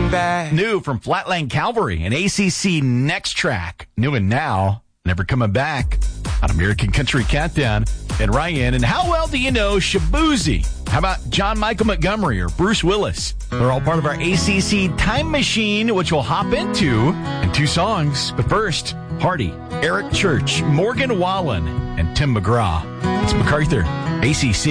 coming back. New from Flatland Calvary and ACC Next Track. New and Now, Never Coming Back on American Country Countdown. And Ryan, and how well do you know Shaboozey? How about John Michael Montgomery or Bruce Willis? They're all part of our ACC Time Machine, which we'll hop into in 2 songs. But first, Hardy, Eric Church, Morgan Wallen, and Tim McGraw. It's MacArthur, ACC.